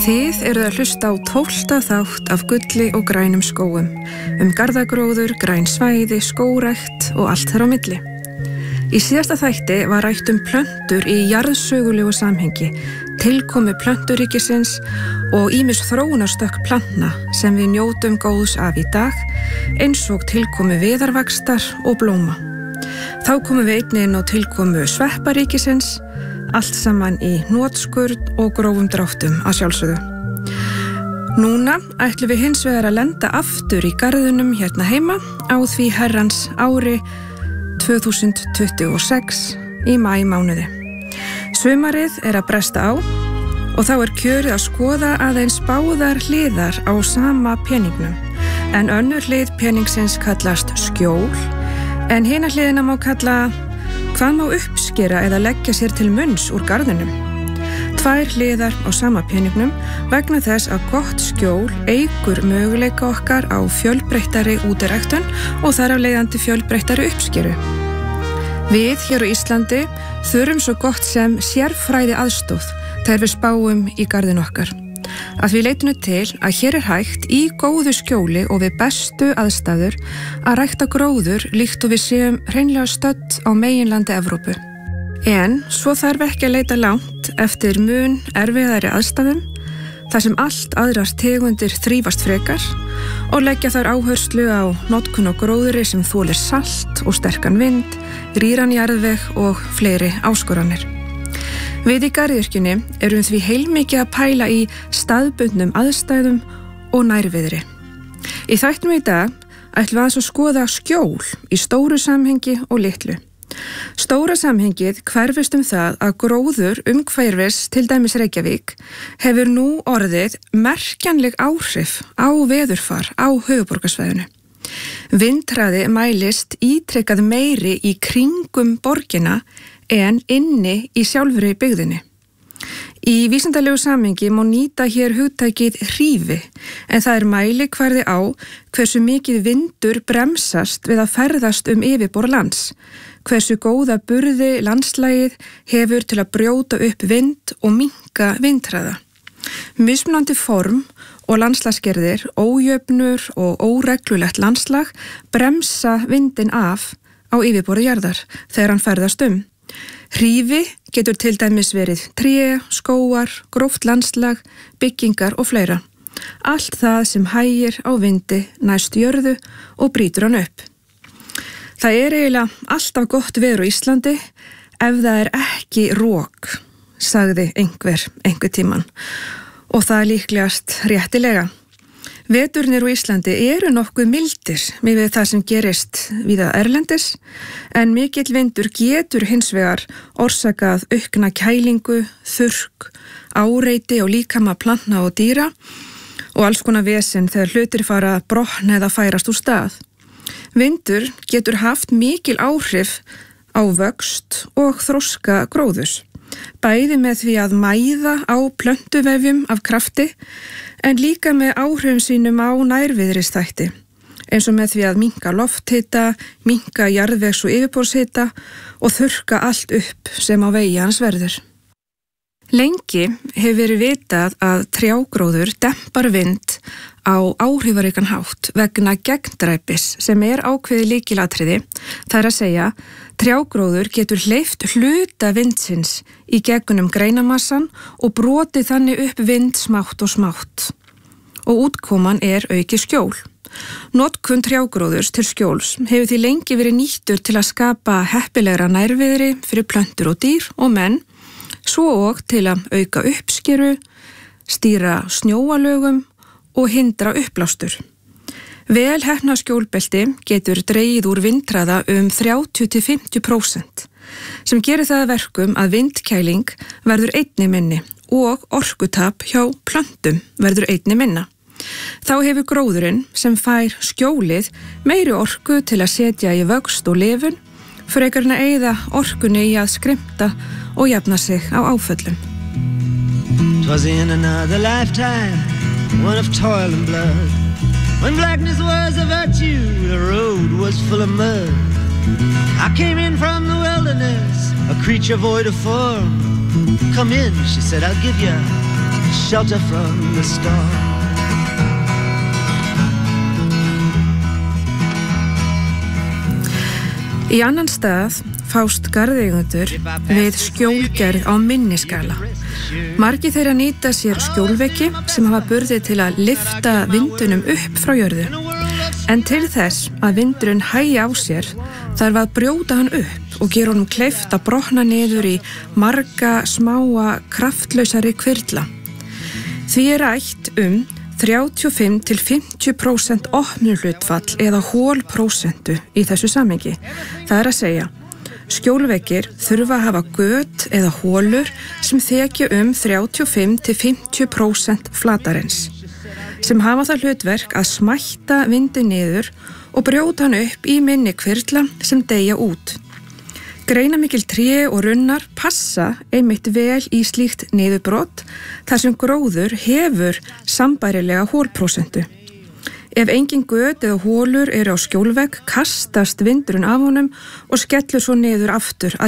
Þið eruð að hlusta á 12. þátt af Gulli og grænum skógum, garðagróður, græn svæði, skógrækt og allt þar á milli. Í síðasta þætti var rætt plöntur í jarðsögulegu samhengi, tilkomu plönturíkisins og ýmis þróunarstökk plantna sem við njótum góðs af í dag, eins og tilkomu viðarvaxtar og blóma. Þá komum við einnig inn á tilkomu svepparíkisins, allt saman í hnotskurn og grófum dráttum að sjálfsögðu. Núna ætlum við hins vegar að lenda aftur í garðinum hérna heima á því herrans ári 2026 í maímánuði. Sumarið að bresta á og þá kjörið að skoða aðeins báðar hliðar á sama peningnum, en önnur hlið peningsins kallast skjól, en hina hliðina má kalla hvað má uppskera eða leggja sér til munns úr garðinum. Tvær hliðar á sama peningnum vegna þess að gott skjól eykur möguleika okkar á fjölbreyttari útiræktun og þar af leiðandi fjölbreyttari uppskeru. Við hér á Íslandi þurfum svo gott sem sérfræði aðstoð þegar við spáum í garðin okkar. Að við leitum til að hér hægt í góðu skjóli og við bestu aðstæður að rækta gróður líkt og við séum hreinlega stödd á meginlandi Evrópu. En svo þarf ekki að leita langt eftir mun erfiðari aðstæðum, þar sem allt aðrar tegundir þrífast frekar og leggja þar áherslu á notkun á gróðri sem þolir salt og sterkan vind, rýran jarðveg og fleiri áskoranir. Við í garðyrkjunni erum því heilmikið að pæla í staðbundnum aðstæðum og nærviðri. Í þættinum í dag ætlum við aðeins að skoða skjól í stóru samhengi og litlu. Stóra samhengið hverfist það að gróður umhverfis til dæmis Reykjavík hefur nú orðið merkjanleg áhrif á veðurfar á höfuðborgarsvæðinu. Vindhraði mælist ítrekkað meiri í kringum borgina en inni í sjálfri byggðinni. Í vísindalegu samhengi má nýta hér hugtakið hrífi, en það mælikvarði á hversu mikið vindur bremsast við að ferðast yfirborð lands, hversu góða burði landslagið hefur til að brjóta upp vind og minnka vindhraða. Mismunandi form og landslagsgerðir, ójöfnur og óreglulegt landslag bremsa vindin af á yfirborði jarðar þegar hann ferðast Hrífi getur til dæmis verið tré, skógar, gróft landslag, byggingar og fleira. Allt það sem hægir á vindi næst jörðu og brýtur hann upp. Það eiginlega alltaf gott veður á Íslandi ef það ekki rok, sagði einhver tímann. Og það líklegast réttilega. Veturnir á Íslandi eru nokkuð mildir við það sem gerist víða erlendis, en mikill vindur getur hins vegar orsakað aukna kælingu, þurrk, áreiti og líkama plantna og dýra og alls konar vesen þegar hlutir fara að brotna eða færast úr stað. Vindur getur haft mikil áhrif á vöxt og þroska gróðurs, bæði með því að mæða á plöntuvefjum af krafti, en líka með áhrifum sínum á nærviðrisþætti, eins og með því að minnka lofthita, minnka jarðvegs- og yfirborðshita og þurrka allt upp sem á vegi hans verður. Lengi hefur verið vitað að trjágróður dempar vind á áhrifaríkan hátt vegna gegndræpis sem ákveðið lykilatriði, það að segja, trjágróður getur hleypt hluta vindsins í gegnum greinamassan og brotið þannig upp vind smátt og smátt. Og útkoman aukið skjól. Notkun trjágróðurs til skjóls hefur því lengi verið nýttur til að skapa heppilegra nærviðri fyrir plöntur og dýr og menn, svo og til að auka uppskeru, stýra snjóalögum og hindra uppblástur. Vel heppnað skjólbelti getur dregið úr vindhraða 30–50%, sem gerir það að verkum að vindkæling verður einnig minni og orkutap hjá plöntum verður einnig minna. Þá hefur gróðurinn sem fær skjólið meiri orku til að setja í vöxt og lifun, frekar en að eyða orkunni í að skrimta og jafna sig á áföllum. 'Twas in another lifetime, one of toil and blood, when blackness was a virtue, the road was full of mud. I came in from the wilderness, a creature void of form. Come in, she said, I'll give you shelter from the storm. Í annan stað fást garðeigendur við skjólgerð á minni skala. Margir þeirra nýta sér skjólveggi sem hafa burði til að lyfta vindunum upp frá jörðu. En til þess að vindurinn hægi á sér þarf að brjóta hann upp og gera honum kleift að brotna niður í marga smáa kraftlausari hvirfla. Því rætt 35–50% opnunhlutfall eða hólprósentu í þessu samhengi. Það að segja, skjólveggir þurfa að hafa göt eða hólur sem þekja 35–50% flatarins, sem hafa það hlutverk að smætta vindin niður og brjóta hann upp í minni hvirfla sem deyja út. Greinamikil tré og runnar passa einmitt vel í slíkt niðurbrot þar sem gróður hefur sambærilega hólprósentu. Ef engin göt eða hólur eru á skjólvegg kastast vindurinn af honum og skellur svo niður aftur að